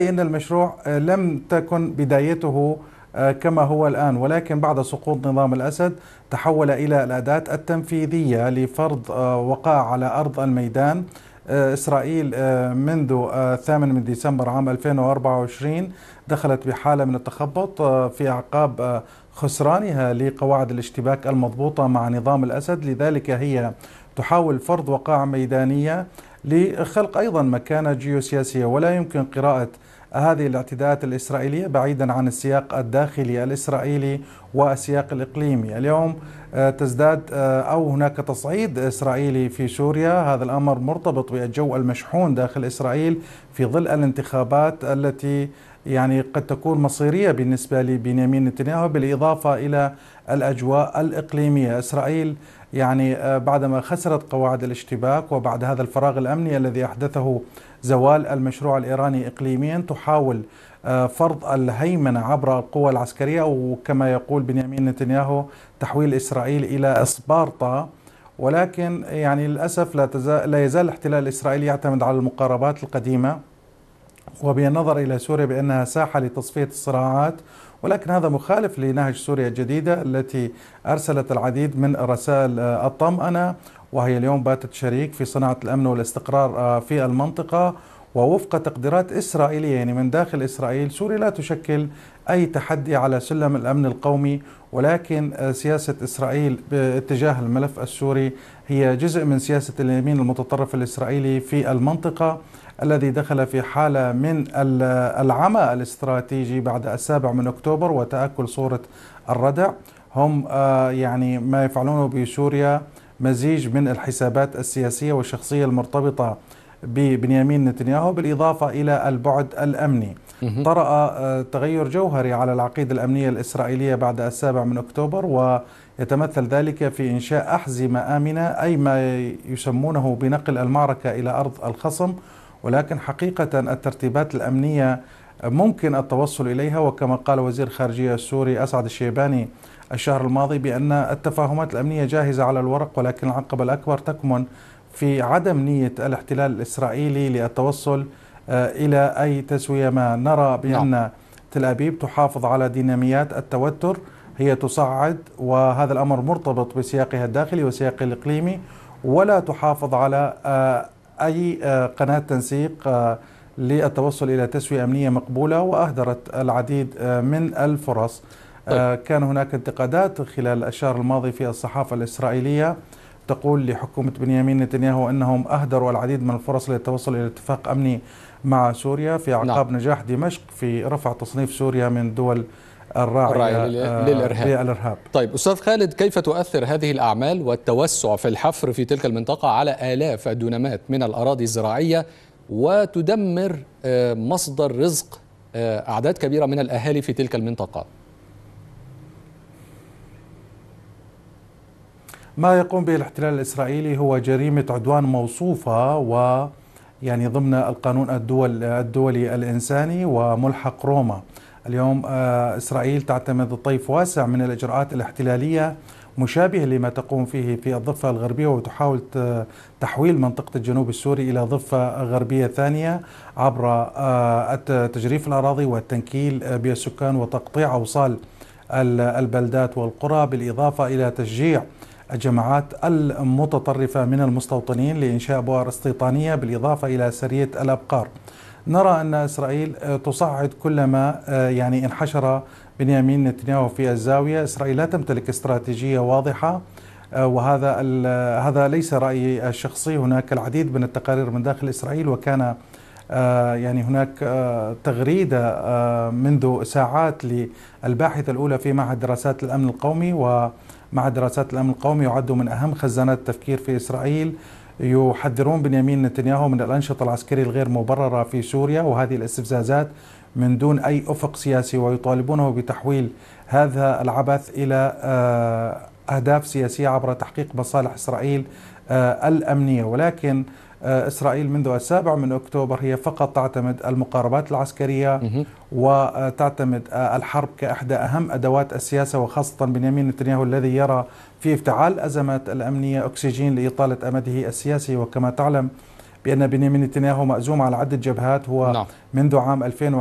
إن المشروع لم تكن بدايته كما هو الآن، ولكن بعد سقوط نظام الأسد تحول إلى الأداة التنفيذية لفرض وقائع على أرض الميدان. إسرائيل منذ 8 من ديسمبر عام 2024 دخلت بحالة من التخبط في أعقاب خسرانها لقواعد الاشتباك المضبوطة مع نظام الأسد. لذلك هي تحاول فرض وقائع ميدانية لخلق أيضا مكانة جيوسياسية، ولا يمكن قراءة هذه الاعتداءات الإسرائيلية بعيدا عن السياق الداخلي الإسرائيلي والسياق الإقليمي. اليوم تزداد أو هناك تصعيد إسرائيلي في سوريا، هذا الأمر مرتبط بالجو المشحون داخل إسرائيل في ظل الانتخابات التي يعني قد تكون مصيرية بالنسبة لبنيامين نتنياهو، بالإضافة إلى الأجواء الإقليمية. إسرائيل يعني بعدما خسرت قواعد الاشتباك وبعد هذا الفراغ الأمني الذي أحدثه زوال المشروع الإيراني إقليميا، تحاول فرض الهيمنة عبر القوى العسكرية، أو كما يقول بنيامين نتنياهو تحويل إسرائيل إلى إسبارتا. ولكن يعني للأسف لا يزال الاحتلال الإسرائيلي يعتمد على المقاربات القديمة وبالنظر إلى سوريا بأنها ساحة لتصفية الصراعات، ولكن هذا مخالف لنهج سوريا الجديدة التي أرسلت العديد من رسائل الطمأنة، وهي اليوم باتت شريك في صناعة الأمن والاستقرار في المنطقة. ووفق تقديرات إسرائيلية يعني من داخل إسرائيل، سوريا لا تشكل أي تحدي على سلم الأمن القومي، ولكن سياسة إسرائيل باتجاه الملف السوري هي جزء من سياسة اليمين المتطرف الإسرائيلي في المنطقة، الذي دخل في حالة من العمى الاستراتيجي بعد 7 من أكتوبر وتأكل صورة الردع. هم يعني ما يفعلونه بسوريا مزيج من الحسابات السياسية والشخصية المرتبطة ببنيامين نتنياهو، بالإضافة إلى البعد الأمني. طرأ تغير جوهري على العقيدة الأمنية الإسرائيلية بعد 7 من أكتوبر، ويتمثل ذلك في إنشاء أحزمة آمنة، أي ما يسمونه بنقل المعركة إلى أرض الخصم. ولكن حقيقة الترتيبات الأمنية ممكن التوصل إليها، وكما قال وزير الخارجية السوري أسعد الشيباني الشهر الماضي بأن التفاهمات الأمنية جاهزة على الورق، ولكن العقبة الأكبر تكمن في عدم نية الاحتلال الإسرائيلي للتوصل إلى أي تسوية ما. نرى بأن تل أبيب تحافظ على ديناميات التوتر، هي تصعد، وهذا الأمر مرتبط بسياقها الداخلي وسياقها الإقليمي، ولا تحافظ على أي قناة تنسيق للتوصل إلى تسوية أمنية مقبولة، وأهدرت العديد من الفرص. طيب. كان هناك انتقادات خلال الشهر الماضي في الصحافة الإسرائيلية تقول لحكومة بنيامين نتنياهو أنهم أهدروا العديد من الفرص للتوصل إلى اتفاق أمني مع سوريا في أعقاب نجاح دمشق في رفع تصنيف سوريا من الدول الراعية للإرهاب. طيب أستاذ خالد، كيف تؤثر هذه الأعمال والتوسع في الحفر في تلك المنطقة على آلاف الدونمات من الأراضي الزراعية، وتدمر مصدر رزق أعداد كبيرة من الأهالي في تلك المنطقة؟ ما يقوم به الاحتلال الإسرائيلي هو جريمة عدوان موصوفة، ويعني ضمن القانون الدولي الإنساني وملحق روما. اليوم إسرائيل تعتمد طيف واسع من الإجراءات الاحتلالية مشابهة لما تقوم فيه في الضفة الغربية، وتحاول تحويل منطقة الجنوب السوري إلى ضفة غربية ثانية عبر تجريف الأراضي والتنكيل بالسكان وتقطيع أوصال البلدات والقرى، بالإضافة إلى تشجيع الجماعات المتطرفة من المستوطنين لإنشاء بؤر استيطانية، بالإضافة إلى سرية الأبقار. نرى أن إسرائيل تصعد كلما يعني انحشر بنيامين نتنياهو في الزاوية. إسرائيل لا تمتلك استراتيجية واضحة، وهذا ليس رأيي الشخصي. هناك العديد من التقارير من داخل إسرائيل، وكان يعني هناك تغريدة منذ ساعات للباحثة الأولى في معهد دراسات الأمن القومي، ومعهد دراسات الأمن القومي يعد من أهم خزانات التفكير في إسرائيل، يحذرون بنيامين نتنياهو من الأنشطة العسكرية الغير مبررة في سوريا وهذه الاستفزازات من دون أي أفق سياسي، ويطالبونه بتحويل هذا العبث إلى أهداف سياسية عبر تحقيق مصالح إسرائيل الأمنية. ولكن إسرائيل منذ 7 من أكتوبر هي فقط تعتمد المقاربات العسكرية وتعتمد الحرب كإحدى أهم أدوات السياسة، وخاصة بنيامين نتنياهو الذي يرى في افتعال الأزمات الأمنية أكسجين لإطالة أمده السياسي. وكما تعلم بأن بنيامين نتنياهو مأزوم على عدة جبهات. هو نعم. منذ عام 2000